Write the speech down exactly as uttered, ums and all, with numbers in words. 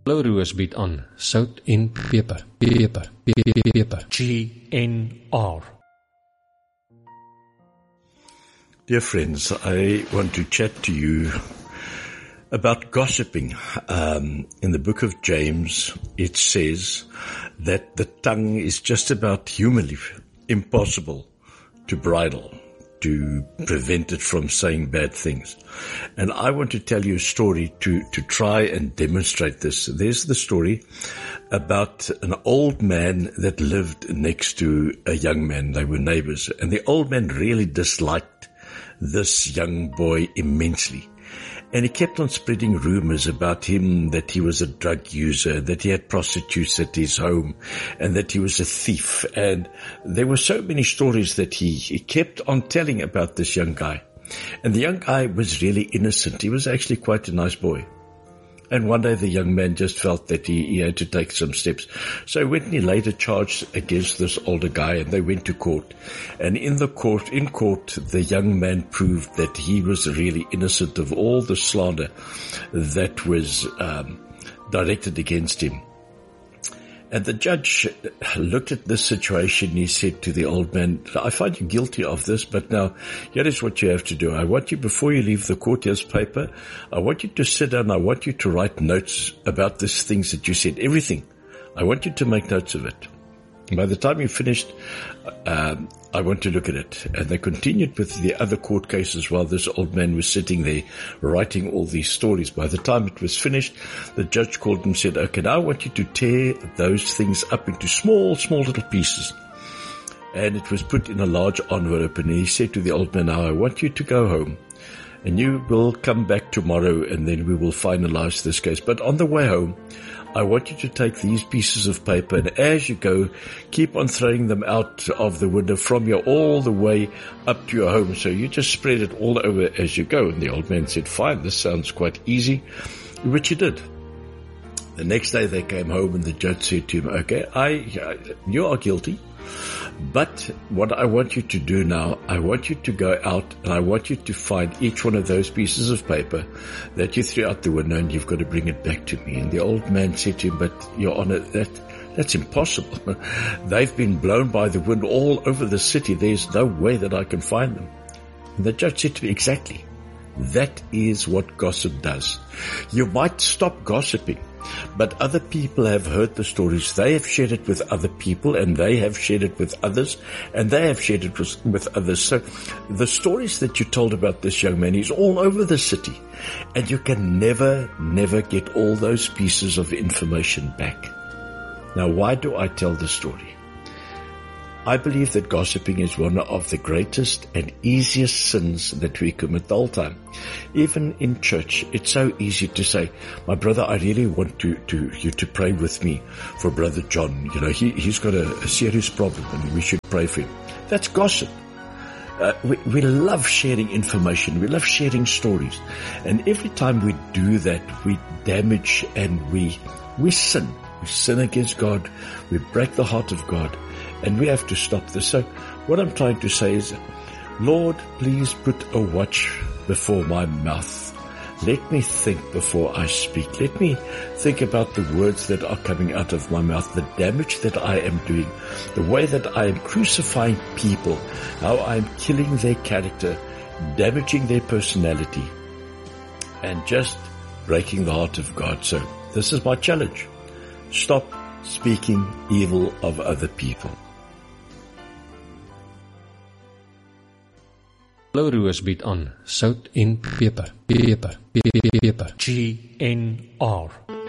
Blou Roos bied aan sout en peper, peper, peper, peper. G N R. Dear friends, I want to chat to you about gossiping. Um, in the book of James, it says that the tongue is just about humanly impossible to bridle, to prevent it from saying bad things. And I want to tell you a story to, to try and demonstrate this. There's the story about an old man that lived next to a young man. They were neighbors, and the old man really disliked this young boy immensely. And he kept on spreading rumors about him, that he was a drug user, that he had prostitutes at his home, and that he was a thief. And there were so many stories that he, he kept on telling about this young guy. And the young guy was really innocent. He was actually quite a nice boy. And one day the young man just felt that he, he had to take some steps. So he went and he laid a charge against this older guy, and they went to court. And in the court, in court, the young man proved that he was really innocent of all the slander that was um, directed against him. And the judge looked at this situation. He said to the old man, I find you guilty of this, but now here is what you have to do. I want you, before you leave the court, here's paper. I want you to sit down. I want you to write notes about these things that you said, everything. I want you to make notes of it. And by the time you finished, um, I want to look at it. And they continued with the other court cases while this old man was sitting there writing all these stories. By the time it was finished, the judge called him and said, okay, now I want you to tear those things up into small, small little pieces. And it was put in a large envelope. And he said to the old man, now I want you to go home, and you will come back tomorrow, and then we will finalize this case. But on the way home, I want you to take these pieces of paper, and as you go, keep on throwing them out of the window from here all the way up to your home. So you just spread it all over as you go. And the old man said, fine, this sounds quite easy, which he did. The next day they came home, and the judge said to him, okay, I, you are guilty. But what I want you to do now, I want you to go out and I want you to find each one of those pieces of paper that you threw out the window, and you've got to bring it back to me. And the old man said to him, but Your Honor, that, that's impossible. They've been blown by the wind all over the city. There's no way that I can find them. And the judge said to me, exactly. That is what gossip does. You might stop gossiping, but other people have heard the stories. They have shared it with other people, and they have shared it with others, and they have shared it with, with others. So the stories that you told about this young man is all over the city, and you can never, never get all those pieces of information back. Now, why do I tell this story? I believe that gossiping is one of the greatest and easiest sins that we commit all the time. Even in church, it's so easy to say, my brother, I really want to, to you to pray with me for Brother John. You know, he, he's got a, a serious problem and we should pray for him. That's gossip. Uh, we, we love sharing information. We love sharing stories. And every time we do that, we damage and we, we sin. We sin against God. We break the heart of God. And we have to stop this. So what I'm trying to say is, Lord, please put a watch before my mouth. Let me think before I speak. Let me think about the words that are coming out of my mouth, the damage that I am doing, the way that I am crucifying people, how I am killing their character, damaging their personality, and just breaking the heart of God. So this is my challenge. Stop speaking evil of other people. Blou Roos bied aan sout en peper, peper, peper, peper. G N R.